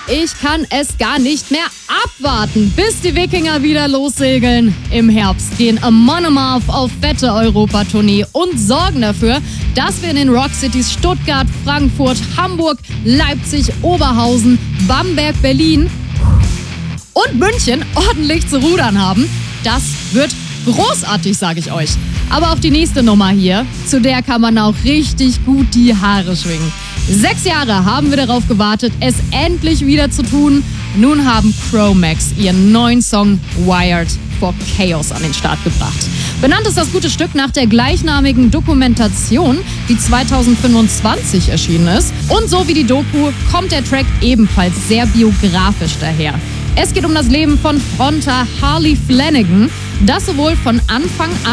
Ich kann es gar nicht mehr abwarten, bis die Wikinger wieder lossegeln. Im Herbst gehen Amon Amarth auf fette Europatournee und sorgen dafür, dass wir in den Rockcities Stuttgart, Frankfurt, Hamburg, Leipzig, Oberhausen, Bamberg, Berlin und München ordentlich zu rudern haben. Das wird großartig, sage ich euch. Aber auch die nächste Nummer hier, zu der kann man auch richtig gut die Haare schwingen. 6 Jahre haben wir darauf gewartet, es endlich wieder zu tun. Nun haben Chromax ihren neuen Song Wired for Chaos an den Start gebracht. Benannt ist das gute Stück nach der gleichnamigen Dokumentation, die 2025 erschienen ist. Und so wie die Doku kommt der Track ebenfalls sehr biografisch daher. Es geht um das Leben von Fronter Harley Flanagan, das sowohl von Anfang an